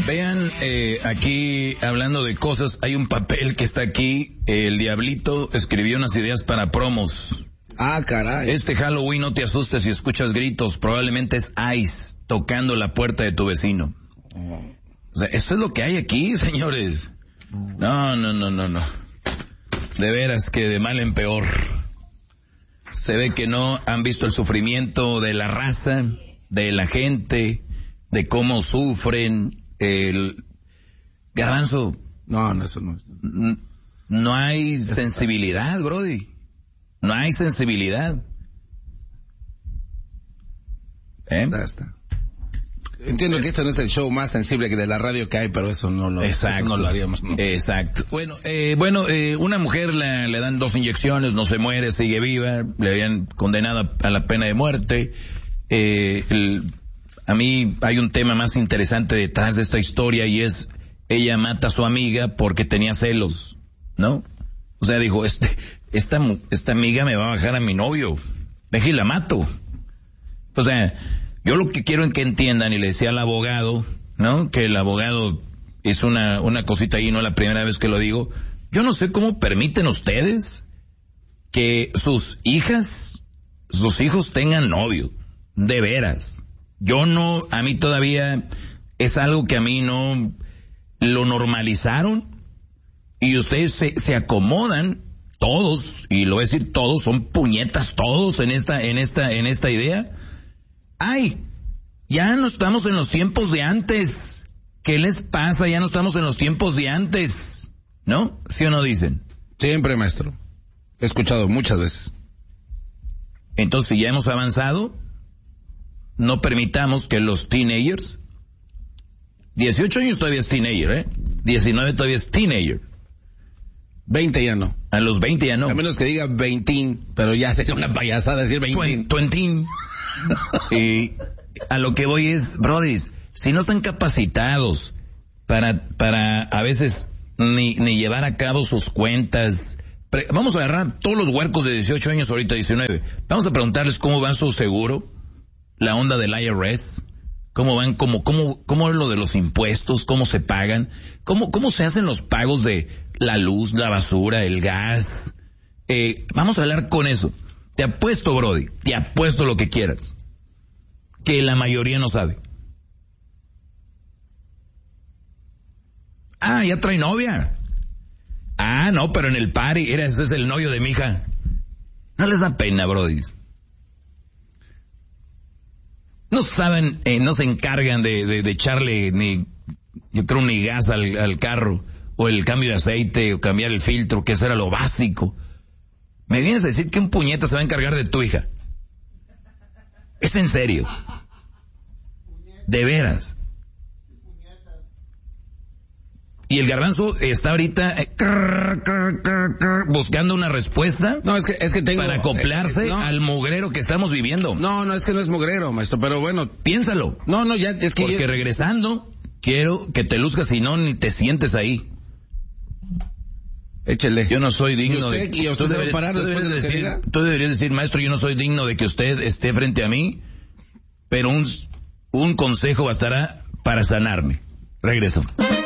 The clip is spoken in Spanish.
Vean, aquí, hablando de cosas, hay un papel que está aquí, el Diablito escribió unas ideas para promos. Ah, caray. Este Halloween no te asustes si escuchas gritos, probablemente es Ice tocando la puerta de tu vecino. O sea, eso es lo que hay aquí, señores. No. De veras que de mal en peor. Se ve que no han visto el sufrimiento de la raza, de la gente, de cómo sufren. El Garbanzo. No, eso no. No hay sensibilidad, brody. No hay sensibilidad. Ya está. Entiendo que esto no es el show más sensible que de la radio que hay, pero eso no lo haríamos. No. Exacto. Bueno, una mujer le dan 2 inyecciones, no se muere, sigue viva, le habían condenado a la pena de muerte. A mí hay un tema más interesante detrás de esta historia y es, ella mata a su amiga porque tenía celos, ¿no? O sea, dijo, esta amiga me va a bajar a mi novio, deje y la mato. O sea, yo lo que quiero es que entiendan, y le decía al abogado, ¿no? Que el abogado es una cosita ahí, no es la primera vez que lo digo. Yo no sé cómo permiten ustedes que sus hijos tengan novio, de veras. A mí todavía es algo que a mí no lo normalizaron y ustedes se acomodan todos, y lo voy a decir todos, son puñetas todos en esta idea. Ay, ya no estamos en los tiempos de antes. ¿Qué les pasa? Ya no estamos en los tiempos de antes. ¿No? ¿Sí o no dicen? Siempre, maestro. He escuchado muchas veces. Entonces, ya hemos avanzado. No permitamos que los teenagers, 18 años todavía es teenager, 19 todavía es teenager. 20 ya no. A los 20 ya no. A menos que diga 20, pero ya sería una payasada decir 20. 20. Y a lo que voy es, brodis, si no están capacitados para a veces ni llevar a cabo sus cuentas, vamos a agarrar todos los huercos de 18 años ahorita 19. Vamos a preguntarles cómo va su seguro, la onda del IRS, cómo van, cómo es lo de los impuestos, cómo se pagan, cómo se hacen los pagos de la luz, la basura, el gas. Vamos a hablar con eso. Te apuesto, brody, te apuesto lo que quieras, que la mayoría no sabe. Ah, ya trae novia. Ah, no, pero en el party, ese es el novio de mi hija. No les da pena, brody. No saben, no se encargan de echarle yo creo ni gas al carro, o el cambio de aceite, o cambiar el filtro, que eso era lo básico. ¿Me vienes a decir que un puñeta se va a encargar de tu hija? ¿Es en serio? ¿De veras? Y el Garbanzo está ahorita buscando una respuesta. No, es que tengo para acoplarse al mugrero que estamos viviendo. No, es que no es mugrero, maestro, pero bueno. Piénsalo. No, ya, es que... Porque regresando, quiero que te luzcas, si no, ni te sientes ahí. Échele. Yo no soy digno de... ¿Y usted debe parar después de decir? Tú deberías decir, maestro, yo no soy digno de que usted esté frente a mí, pero un consejo bastará para sanarme. Regreso.